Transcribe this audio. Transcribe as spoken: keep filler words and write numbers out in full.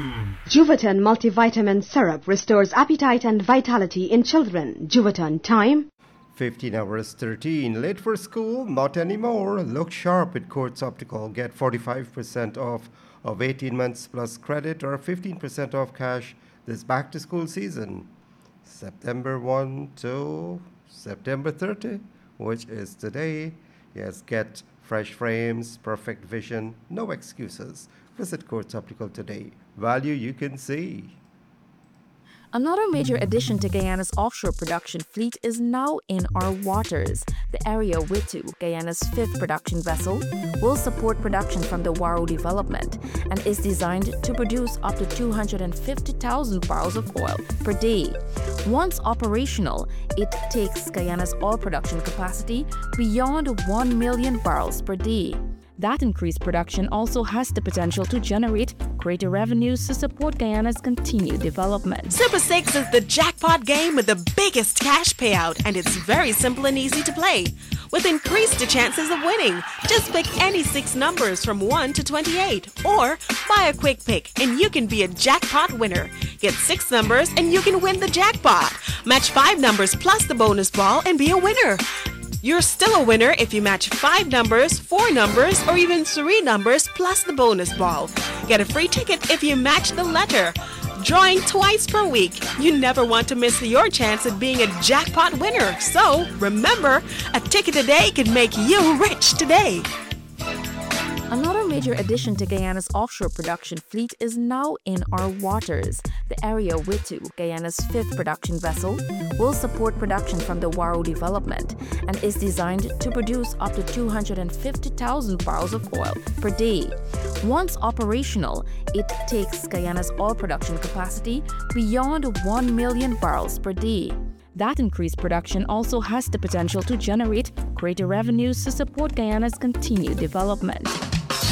Juvaton multivitamin syrup restores appetite and vitality in children. Juvaton time fifteen hours thirteen. Late for school? Not anymore. Look sharp at Quartz Optical. Get forty-five percent off of eighteen months plus credit or fifteen percent off cash this back to school season. September first to September thirtieth, which is today. Yes, get fresh frames, perfect vision, no excuses. Visit Quartz Optical today. Value you can see. Another major addition to Guyana's offshore production fleet is now in our waters. The Area Witu, Guyana's fifth production vessel, will support production from the Waro development and is designed to produce up to two hundred fifty thousand barrels of oil per day. Once operational, it takes Guyana's oil production capacity beyond one million barrels per day. That increased production also has the potential to generate greater revenues to support Guyana's continued development. Super six is the jackpot game with the biggest cash payout, and it's very simple and easy to play. With increased chances of winning, just pick any six numbers from one to twenty-eight, or buy a quick pick and you can be a jackpot winner. Get six numbers and you can win the jackpot. Match five numbers plus the bonus ball and be a winner. You're still a winner if you match five numbers, four numbers, or even three numbers plus the bonus ball. Get a free ticket if you match the letter. Drawing twice per week. You never want to miss your chance at being a jackpot winner. So remember, a ticket a day can make you rich today. Another major addition to Guyana's offshore production fleet is now in our waters. The Area Witu, Guyana's fifth production vessel, will support production from the Waro development and is designed to produce up to two hundred fifty thousand barrels of oil per day. Once operational, it takes Guyana's oil production capacity beyond one million barrels per day. That increased production also has the potential to generate greater revenues to support Guyana's continued development.